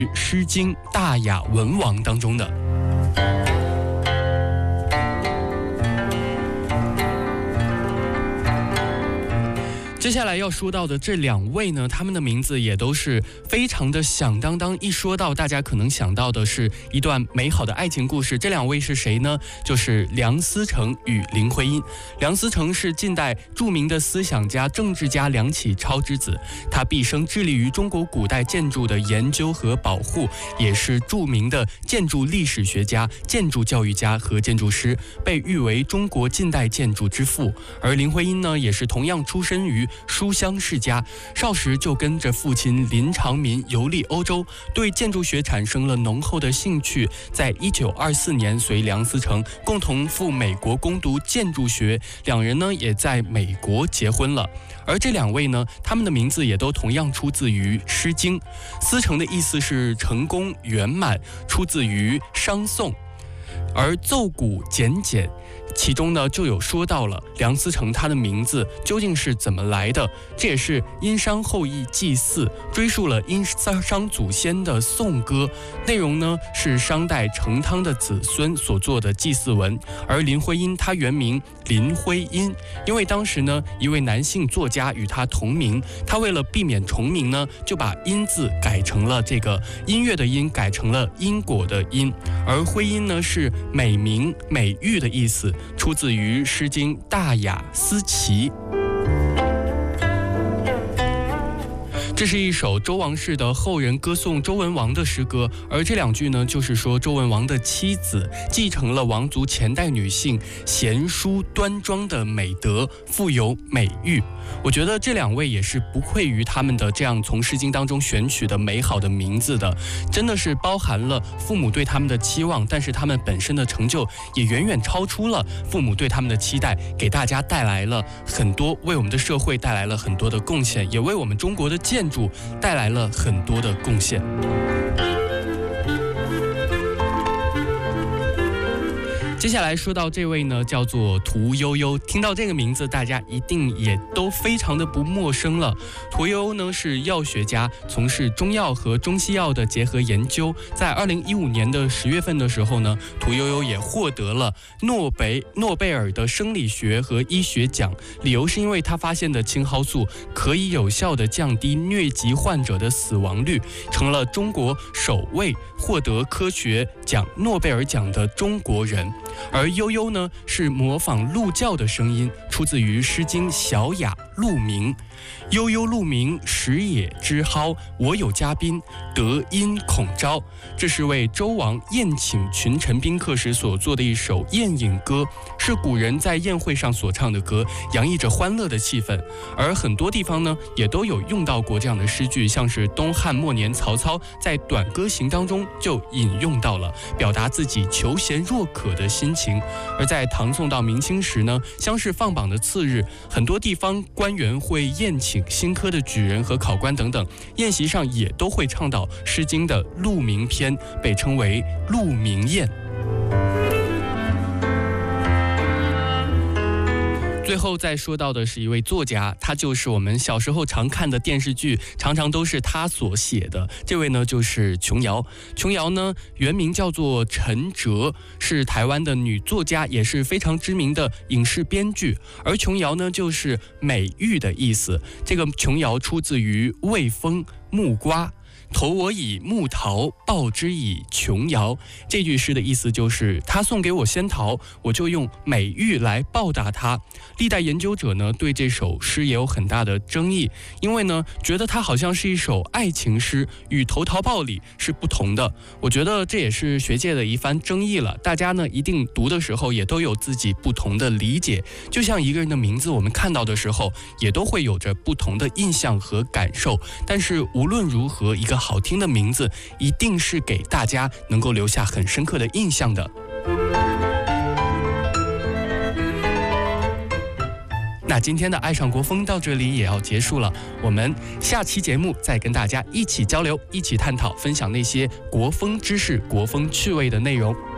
诗经大雅文王当中的。接下来要说到的这两位呢，他们的名字也都是非常的响当当，一说到大家可能想到的是一段美好的爱情故事。这两位是谁呢？就是梁思成与林徽因。梁思成是近代著名的思想家、政治家梁启超之子，他毕生致力于中国古代建筑的研究和保护，也是著名的建筑历史学家、建筑教育家和建筑师，被誉为中国近代建筑之父。而林徽因呢，也是同样出身于书香世家，少时就跟着父亲林长民游历欧洲，对建筑学产生了浓厚的兴趣。在1924年随梁思成共同赴美国攻读建筑学，两人呢也在美国结婚了。而这两位呢，他们的名字也都同样出自于《诗经》。思成的意思是成功圆满，出自于商颂。而奏鼓简简，其中呢就有说到了梁思成他的名字究竟是怎么来的，这也是殷商后裔祭祀，追溯了殷商祖先的颂歌，内容呢是商代成汤的子孙所做的祭祀文。而林徽因她原名林徽因，因为当时呢一位男性作家与她同名，她为了避免重名呢，就把音字改成了这个音乐的音，改成了因果的因。而徽因呢是美名美誉的意思，出自于《诗经·大雅·思齐》。这是一首周王室的后人歌颂周文王的诗歌，而这两句呢，就是说周文王的妻子继承了王族前代女性贤淑端庄的美德，富有美誉。我觉得这两位也是不愧于他们的这样从诗经当中选取的美好的名字的，真的是包含了父母对他们的期望，但是他们本身的成就也远远超出了父母对他们的期待，给大家带来了很多，为我们的社会带来了很多的贡献，也为我们中国的建筑带来了很多的贡献。接下来说到这位呢，叫做屠呦呦。听到这个名字，大家一定也都非常的不陌生了。屠呦呦呢是药学家，从事中药和中西药的结合研究。在2015年的10月份的时候呢，屠呦呦也获得了诺贝尔的生理学和医学奖，理由是因为他发现的青蒿素可以有效地降低疟疾患者的死亡率，成了中国首位获得科学奖诺贝尔奖的中国人。而悠悠呢是模仿鹿叫的声音，出自于《诗经·小雅·鹿鸣》。悠悠鹿鸣，食野之蒿。我有嘉宾，得因恐招。这是为周王宴请群臣宾客时所作的一首宴饮歌，是古人在宴会上所唱的歌，洋溢着欢乐的气氛。而很多地方呢，也都有用到过这样的诗句，像是东汉末年曹操在《短歌行》当中就引用到了，表达自己求贤若渴的心情。而在唐宋到明清时呢，乡试放榜的次日，很多地方官员会宴请新科的举人和考官等等，宴席上也都会倡导《诗经》的鹿鸣篇，被称为鹿鸣宴。最后再说到的是一位作家，他就是我们小时候常看的电视剧，常常都是他所写的。这位呢就是琼瑶。琼瑶呢原名叫做陈哲，是台湾的女作家，也是非常知名的影视编剧。而琼瑶呢就是美玉的意思。这个琼瑶出自于魏风木瓜。投我以木桃，报之以琼瑶。这句诗的意思就是他送给我仙桃，我就用美玉来报答他。历代研究者呢对这首诗也有很大的争议，因为呢觉得它好像是一首爱情诗，与投桃报李是不同的。我觉得这也是学界的一番争议了，大家呢一定读的时候也都有自己不同的理解。就像一个人的名字，我们看到的时候也都会有着不同的印象和感受，但是无论如何，一个好听的名字一定是给大家能够留下很深刻的印象的。那今天的爱上国风到这里也要结束了，我们下期节目再跟大家一起交流，一起探讨，分享那些国风知识、国风趣味的内容。